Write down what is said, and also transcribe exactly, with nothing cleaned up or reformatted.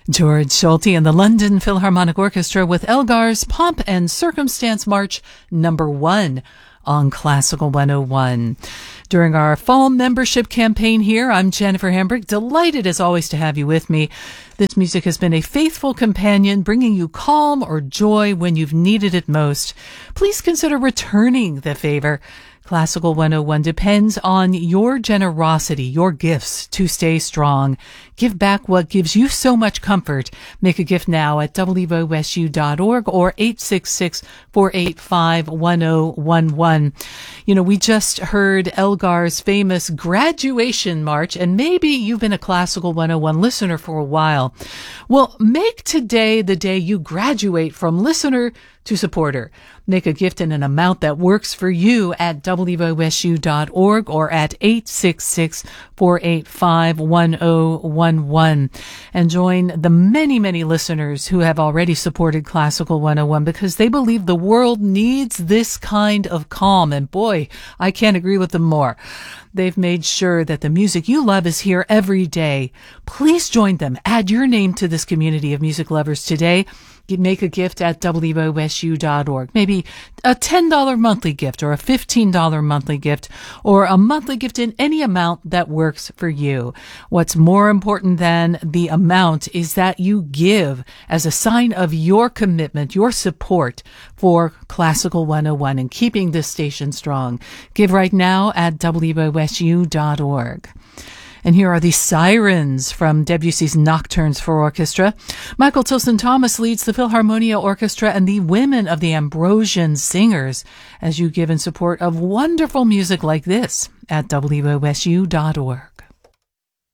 George Solti and the London Philharmonic Orchestra with Elgar's Pomp and Circumstance March number one on Classical one oh one. During our fall membership campaign here, I'm Jennifer Hambrick, delighted as always to have you with me. This music has been a faithful companion, bringing you calm or joy when you've needed it most. Please consider returning the favor. Classical one oh one depends on your generosity, your gifts to stay strong. Give back what gives you so much comfort. Make a gift now at w o s u dot org or eight six six, four eight five, one oh one one. You know, we just heard Elgar's famous graduation march, and maybe you've been a Classical one oh one listener for a while. Well, make today the day you graduate from listener to supporter. Make a gift in an amount that works for you at w o s u dot org or at eight six six, four eight five, one oh one one. And join the many, many listeners who have already supported Classical one oh one because they believe the world needs this kind of calm. And boy, I can't agree with them more. They've made sure that the music you love is here every day. Please join them. Add your name to this community of music lovers today. You make a gift at w o s u dot org. Maybe a ten dollars monthly gift or a fifteen dollars monthly gift or a monthly gift in any amount that works for you. What's more important than the amount is that you give as a sign of your commitment, your support for Classical one oh one and keeping this station strong. Give right now at w o s u dot org. And here are the Sirens from Debussy's Nocturnes for Orchestra. Michael Tilson Thomas leads the Philharmonia Orchestra and the Women of the Ambrosian Singers as you give in support of wonderful music like this at w o s u dot org.